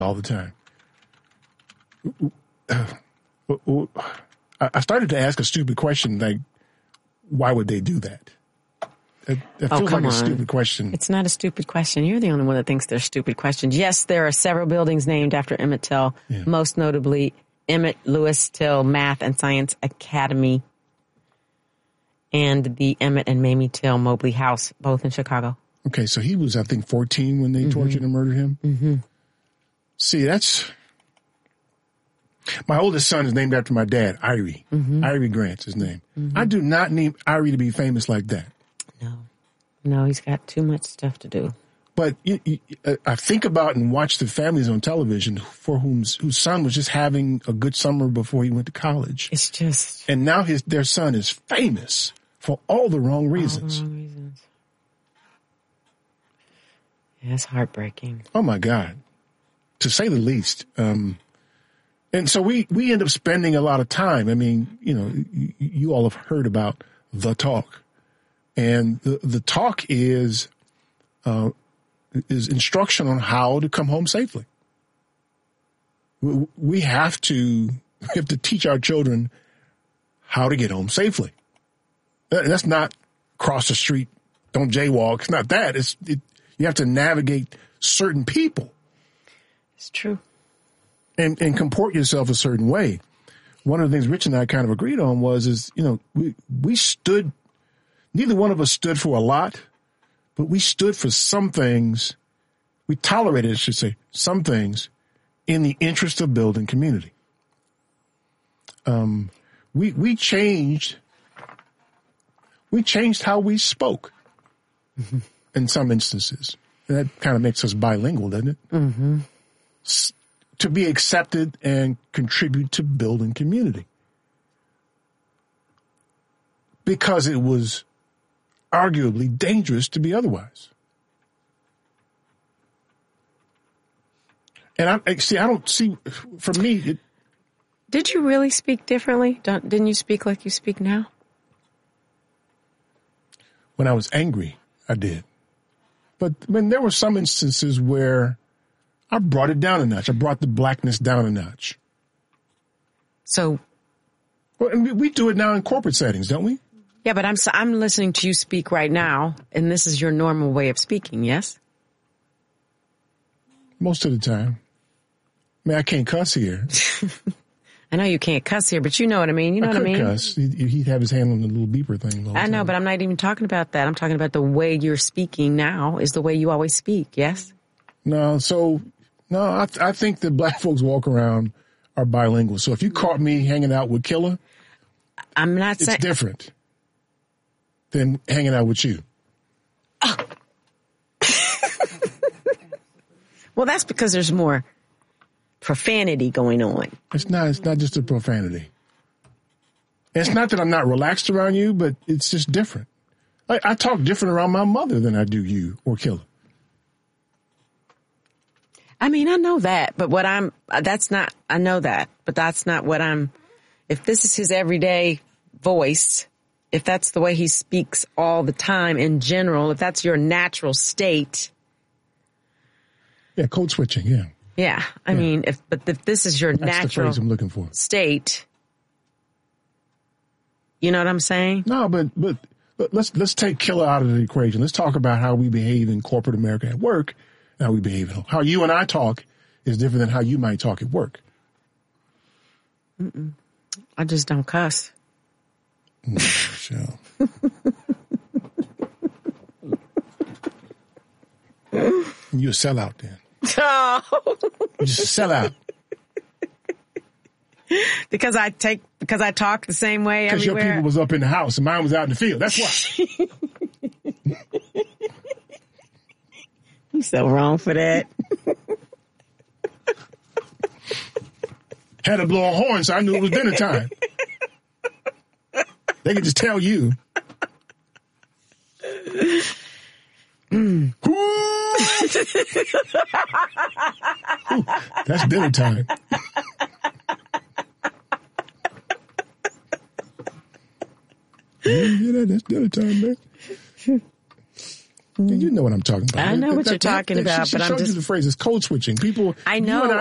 all the time. I started to ask a stupid question, like, why would they do that? It feels like a stupid question. It's not a stupid question. You're the only one that thinks they're stupid questions. Yes, there are several buildings named after Emmett Till, most notably Emmett Lewis Till Math and Science Academy and the Emmett and Mamie Till Mobley House, both in Chicago. Okay, so he was, I think, 14 when they tortured and murdered him. Mm-hmm. See, my oldest son is named after my dad, Irie. Mm-hmm. Irie Grant's his name. Mm-hmm. I do not need Irie to be famous like that. No, he's got too much stuff to do. But I think about and watch the families on television for whose son was just having a good summer before he went to college. It's just... And now their son is famous for all the wrong reasons. Yeah, it's heartbreaking. Oh, my God. To say the least. And so we end up spending a lot of time. I mean, you all have heard about The Talk. And the talk is instruction on how to come home safely. We have to teach our children how to get home safely. That's not cross the street, don't jaywalk. It's not that. You have to navigate certain people. It's true. And comport yourself a certain way. One of the things Rich and I kind of agreed on was we stood. Neither one of us stood for a lot, but we stood for some things. We tolerated, I should say, some things in the interest of building community. We changed how we spoke in some instances. And that kind of makes us bilingual, doesn't it? Mm-hmm. To be accepted and contribute to building community. Because it was arguably dangerous to be otherwise. And I don't see, for me... Did you really speak differently? Didn't you speak like you speak now? When I was angry, I did. But when there were some instances where I brought it down a notch. I brought the blackness down a notch. So... Well, and we do it now in corporate settings, don't we? Yeah, but I'm listening to you speak right now, and this is your normal way of speaking, yes? Most of the time. I mean, I can't cuss here. I know you can't cuss here, but you know what I mean. You know what I mean? Cuss. He'd have his hand on the little beeper thing. I know, but I'm not even talking about that. I'm talking about the way you're speaking now is the way you always speak, yes? No, I think that black folks walk around are bilingual. So if you caught me hanging out with Killer, I'm not saying... It's different than hanging out with you. Oh. Well, that's because there's more profanity going on. It's not just a profanity. And it's not that I'm not relaxed around you, but it's just different. I talk different around my mother than I do you or Killer. I mean, I know that, but I know that, but that's not what if this is his everyday voice, if that's the way he speaks all the time in general, if that's your natural state. Yeah, code switching, yeah. Yeah, I mean, if this is your that's natural the phrase I'm looking for. State, you know what I'm saying? No, but let's take Killer out of the equation. Let's talk about how we behave in corporate America at work, and how we behave at home. How you and I talk is different than how you might talk at work. Mm-mm. I just don't cuss. Michelle. You a sellout then. Oh. You just a sellout. Because I talk the same way everywhere. Because your people was up in the house and mine was out in the field. That's why. You're so wrong for that. Had to blow a horn so I knew it was dinner time. They could just tell you. Ooh, that's dinner time. You hear that? That's dinner time, man. And you know what I'm talking about. I know what you're talking about, but she I'm showed just you the phrase. It's code switching. People, I know.